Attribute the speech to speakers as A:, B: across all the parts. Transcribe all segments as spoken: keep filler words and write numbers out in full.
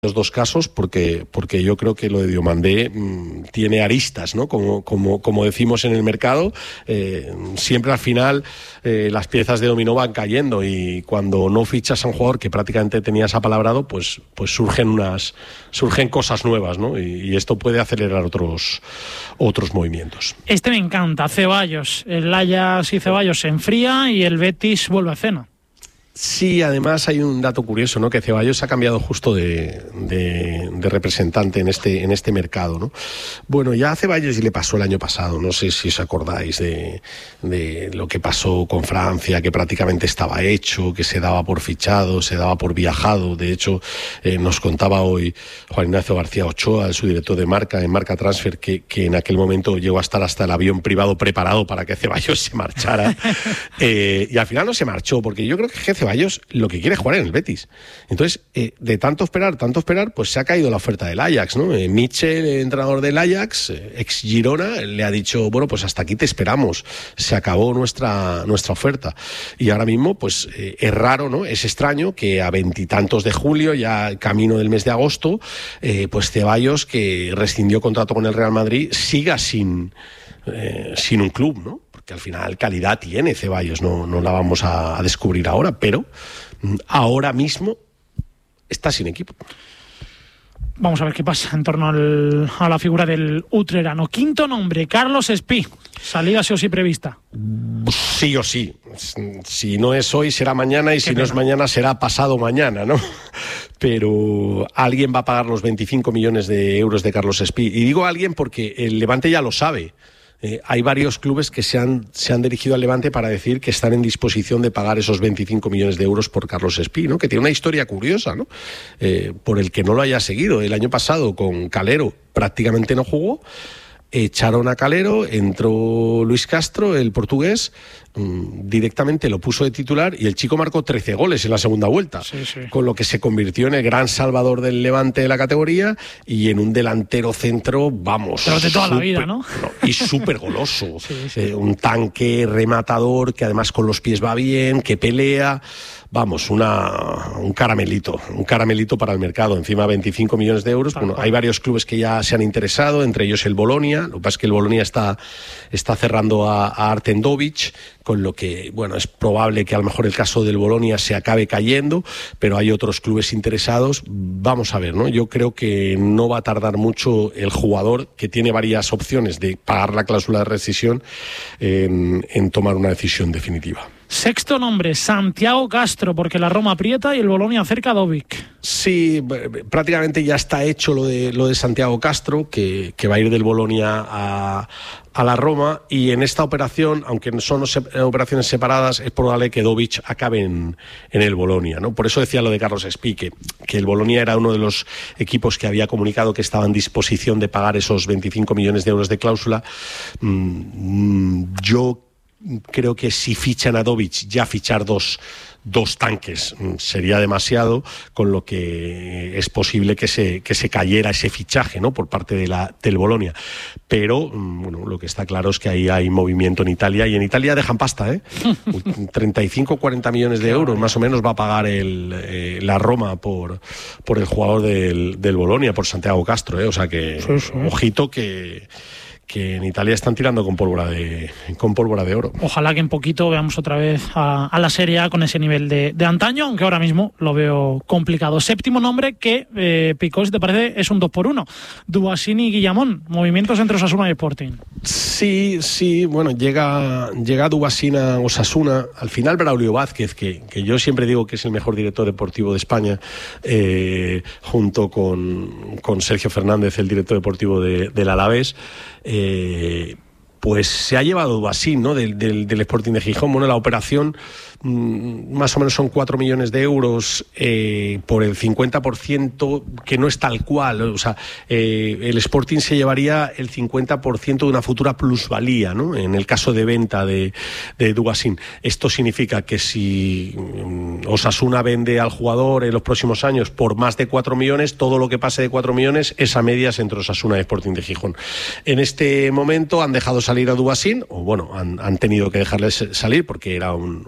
A: los dos casos, porque porque yo creo que lo de Diomandé mmm, tiene aristas, ¿no? Como como como decimos en el mercado, eh, siempre al final eh, las piezas de dominó van cayendo, y cuando no fichas a un jugador que prácticamente tenías apalabrado, pues pues surgen unas surgen cosas nuevas, ¿no? Y, y esto puede acelerar otros otros movimientos.
B: Este me encanta, Ceballos. El Ajax y Ceballos se enfría y el Betis vuelve a cena.
A: Sí, además hay un dato curioso, ¿no? Que Ceballos ha cambiado justo de, de, de representante en este, en este mercado, ¿no? Bueno, ya a Ceballos le pasó el año pasado, no sé si os acordáis de, de lo que pasó con Francia, que prácticamente estaba hecho, que se daba por fichado, se daba por viajado. De hecho, eh, nos contaba hoy Juan Ignacio García Ochoa, su director de marca, en Marca Transfer, que, que en aquel momento llegó a estar hasta el avión privado preparado para que Ceballos se marchara. eh, y al final no se marchó, porque yo creo que Ceballos lo que quiere es jugar en el Betis. Entonces, eh, de tanto esperar, tanto esperar, pues se ha caído la oferta del Ajax, ¿no? Eh, Michel, el entrenador del Ajax, eh, ex Girona, le ha dicho, bueno, pues hasta aquí te esperamos. Se acabó nuestra, nuestra oferta. Y ahora mismo, pues eh, es raro, ¿no? Es extraño que a veintitantos de julio, ya camino del mes de agosto, eh, pues Ceballos, que rescindió contrato con el Real Madrid, siga sin, eh, sin un club, ¿no? Que al final calidad tiene Ceballos, no, no la vamos a, a descubrir ahora, pero ahora mismo está sin equipo.
B: Vamos a ver qué pasa en torno al, a la figura del utrerano. Quinto nombre, Carlos Espí. Salida sí o sí prevista.
A: Sí o sí. Si no es hoy, será mañana, y qué si pena. No es mañana, será pasado mañana, ¿no? Pero alguien va a pagar los veinticinco millones de euros de Carlos Espí. Y digo alguien porque el Levante ya lo sabe. Eh, hay varios clubes que se han, se han dirigido al Levante para decir que están en disposición de pagar esos veinticinco millones de euros por Carlos Espí, ¿no? Que tiene una historia curiosa, ¿no? Eh, por el que no lo haya seguido. El año pasado con Calero prácticamente no jugó. Echaron a Calero, entró Luis Castro, el portugués, mmm, directamente lo puso de titular, y el chico marcó trece goles en la segunda vuelta,
B: sí, sí. Con
A: lo que se convirtió en el gran salvador del Levante de la categoría y en un delantero centro, vamos...
B: Pero de toda super, la vida, ¿no?
A: no y súper goloso.
B: sí, sí.
A: Eh, un tanque rematador que además con los pies va bien, que pelea... Vamos, una, un caramelito, un caramelito para el mercado. Encima veinticinco millones de euros. Bueno, hay varios clubes que ya se han interesado, entre ellos el Bolonia. Lo que pasa es que el Bolonia está, está cerrando a, a Artem Dovich, con lo que, bueno, es probable que a lo mejor el caso del Bolonia se acabe cayendo, pero hay otros clubes interesados. Vamos a ver, ¿no? Yo creo que no va a tardar mucho el jugador, que tiene varias opciones de pagar la cláusula de rescisión, en, en tomar una decisión definitiva.
B: Sexto nombre, Santiago Castro, porque la Roma aprieta y el Bolonia acerca a Dovic.
A: Sí, prácticamente ya está hecho lo de lo de Santiago Castro, que, que va a ir del Bolonia a, a la Roma, y en esta operación, aunque son operaciones separadas, es probable que Dovic acabe en, en el Bolonia, ¿no? Por eso decía lo de Carlos Espí, que, que el Bolonia era uno de los equipos que había comunicado que estaba en disposición de pagar esos veinticinco millones de euros de cláusula. Mm, yo creo que si fichan a Dovic, ya fichar dos, dos tanques sería demasiado, con lo que es posible que se, que se cayera ese fichaje, ¿no? Por parte de la, del Bolonia. Pero, bueno, lo que está claro es que ahí hay movimiento en Italia, y en Italia dejan pasta, ¿eh? treinta y cinco, cuarenta millones de euros más o menos va a pagar el, eh, la Roma por, por el jugador del, del Bolonia, por Santiago Castro, ¿eh? O sea que, sí, sí. Ojito que... que en Italia están tirando con pólvora de con pólvora de oro.
B: Ojalá que en poquito veamos otra vez a, a la Serie A con ese nivel de, de antaño, aunque ahora mismo lo veo complicado. Séptimo nombre que, eh, Pico, si te parece, es un dos por uno. Dubasini y Guillamón, movimientos entre Osasuna y Sporting.
A: Sí, sí, bueno, llega, llega Dubasini a Osasuna. Al final Braulio Vázquez, que, que yo siempre digo que es el mejor director deportivo de España, eh, junto con, con Sergio Fernández, el director deportivo de, del Alavés, eh, pues se ha llevado Dubasini, ¿no? Del, del, del Sporting de Gijón. Bueno, la operación mmm, más o menos son cuatro millones de euros eh, por el cincuenta por ciento, que no es tal cual. O sea, eh, el Sporting se llevaría el cincuenta por ciento de una futura plusvalía, ¿no? En el caso de venta de, de Dubasini. Esto significa que si um, Osasuna vende al jugador en los próximos años por más de cuatro millones, todo lo que pase de cuatro millones es a medias entre Osasuna y Sporting de Gijón. En este momento han dejado salir a Dubasini, o bueno, han, han tenido que dejarles salir porque era un, una oferta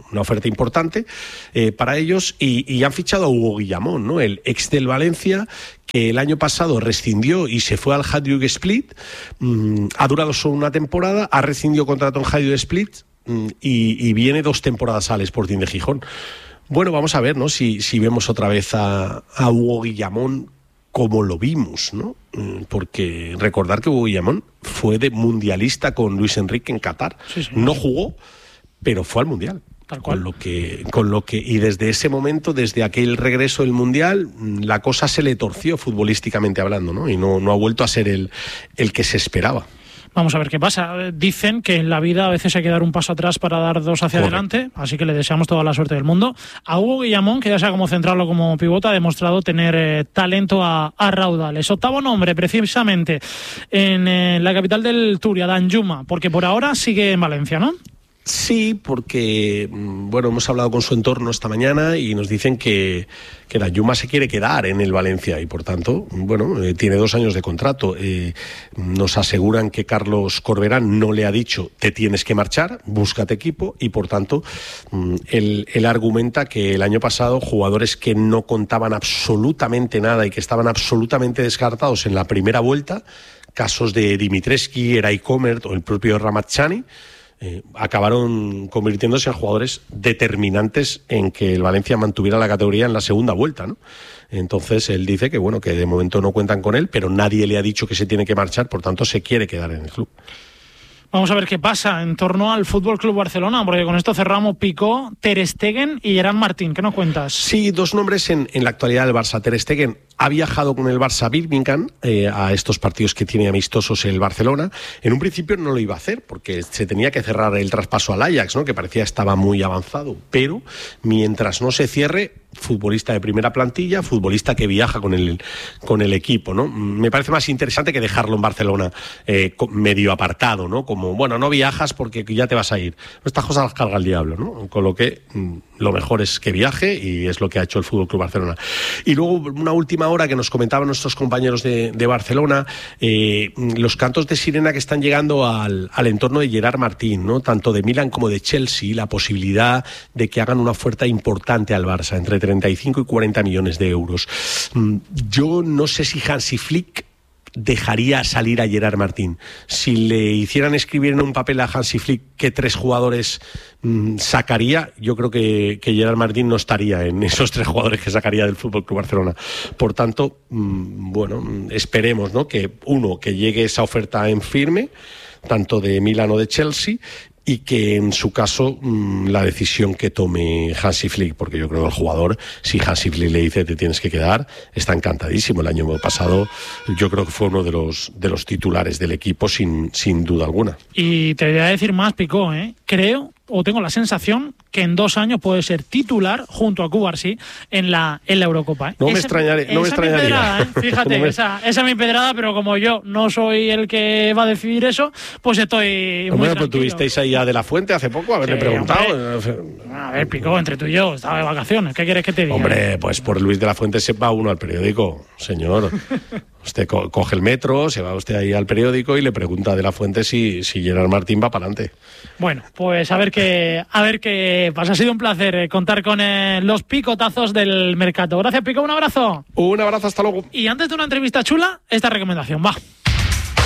A: oferta importante eh, para ellos y, y han fichado a Hugo Guillamón, ¿no? El ex del Valencia, que el año pasado rescindió y se fue al Hajduk Split, mmm, ha durado solo una temporada, ha rescindido contrato en Hajduk Split mmm, y, y viene dos temporadas al Sporting de Gijón. Bueno, vamos a ver, ¿no? Si, si vemos otra vez a, a Hugo Guillamón como lo vimos, ¿no? Porque recordar que Hugo Guillamón fue de mundialista con Luis Enrique en Qatar. Sí, sí, no jugó, pero fue al Mundial. Tal cual. Con lo que, con lo que, y desde ese momento, desde aquel regreso del Mundial, la cosa se le torció futbolísticamente hablando, ¿no? Y no, no ha vuelto a ser el, el que se esperaba.
B: Vamos a ver qué pasa. Dicen que en la vida a veces hay que dar un paso atrás para dar dos hacia Correcto. adelante, así que le deseamos toda la suerte del mundo. A Hugo Guillamón, que ya sea como central o como pivota, ha demostrado tener eh, talento a, a raudales. Octavo nombre, precisamente, en eh, la capital del Turia, Danjuma, porque por ahora sigue en Valencia, ¿no?
A: Sí, porque bueno, hemos hablado con su entorno esta mañana y nos dicen que, que Danjuma se quiere quedar en el Valencia y por tanto, bueno, eh, tiene dos años de contrato. Eh, nos aseguran que Carlos Corberán no le ha dicho te tienes que marchar, búscate equipo y por tanto él, él argumenta que el año pasado jugadores que no contaban absolutamente nada y que estaban absolutamente descartados en la primera vuelta, casos de Dimitrescu, Eray Comert o el propio Ramadjani, Eh, acabaron convirtiéndose en jugadores determinantes en que el Valencia mantuviera la categoría en la segunda vuelta, ¿no? Entonces él dice que bueno, que de momento no cuentan con él, pero nadie le ha dicho que se tiene que marchar, por tanto se quiere quedar en el club.
B: Vamos a ver qué pasa en torno al Fútbol Club Barcelona, porque con esto cerramos Pico, Ter Stegen y Gerard Martín. ¿Qué nos cuentas?
A: Sí, dos nombres en, en la actualidad del Barça. Ter Stegen ha viajado con el Barça a Birmingham eh, a estos partidos que tiene amistosos el Barcelona. En un principio no lo iba a hacer porque se tenía que cerrar el traspaso al Ajax, ¿no? Que parecía estaba muy avanzado, pero mientras no se cierre, futbolista de primera plantilla, futbolista que viaja con el, con el equipo, ¿no? Me parece más interesante que dejarlo en Barcelona eh, medio apartado, ¿no? Como, bueno, no viajas porque ya te vas a ir. Estas cosas las carga el diablo, ¿no? Con lo que lo mejor es que viaje y es lo que ha hecho el Fútbol Club Barcelona. Y luego una última hora que nos comentaban nuestros compañeros de, de Barcelona, eh, los cantos de sirena que están llegando al, al entorno de Gerard Martín, ¿no? Tanto de Milan como de Chelsea, la posibilidad de que hagan una oferta importante al Barça, entre treinta y cinco y cuarenta millones de euros. Yo no sé si Hansi Flick dejaría salir a Gerard Martín. Si le hicieran escribir en un papel a Hansi Flick qué tres jugadores mmm, sacaría, yo creo que, que Gerard Martín no estaría en esos tres jugadores que sacaría del F C Barcelona. Por tanto, mmm, bueno, esperemos, ¿no? Que uno, que llegue esa oferta en firme, tanto de Milan o de Chelsea, y que en su caso mmm, la decisión que tome Hansi Flick, porque yo creo que el jugador, si Hansi Flick le dice te tienes que quedar, está encantadísimo. El año pasado yo creo que fue uno de los de los titulares del equipo sin, sin duda alguna.
B: Y te voy a decir más, Pico, ¿eh? Creo, o tengo la sensación, que en dos años puede ser titular junto a Cubarsí en la, en la Eurocopa, ¿eh?
A: No me extrañaría. No me extrañaría.
B: Pedrada, ¿eh? Fíjate, no me... esa, esa es mi pedrada, pero como yo no soy el que va a decidir eso, pues estoy muy
A: bueno, pues tuvisteis ahí a De La Fuente hace poco, haberle sí, preguntado.
B: Hombre. A ver, Pico, entre tú y yo, estaba de vacaciones, ¿qué quieres que te diga?
A: Hombre, pues por Luis De La Fuente se va uno al periódico, señor. Usted co- coge el metro, se va usted ahí al periódico y le pregunta a De La Fuente si, si Gerard Martín va para adelante.
B: Bueno, pues a ver qué a ver qué pasa. Ha sido un placer eh, contar con eh, los picotazos del mercado. Gracias, Pico, un abrazo.
A: Un abrazo, hasta luego.
B: Y antes de una entrevista chula, esta recomendación, va.